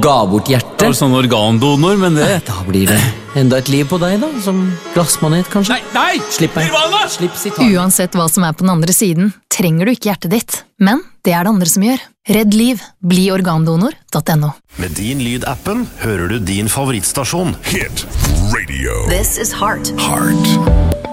ga bort Det hjertet. var sånn organdonor, men det... Da blir det enda et liv på deg da, som glassmanet kanskje. Nei! Slipp meg. Nirvana! Slipp sitat. Uansett hva som er på den andre siden, trenger du ikke hjertet ditt. Men det er det andre som gjør. Redd liv. Bli organdonor.no. Med din Lyd-appen hører du din favorittstasjon. Hit Radio. This is Heart. Heart.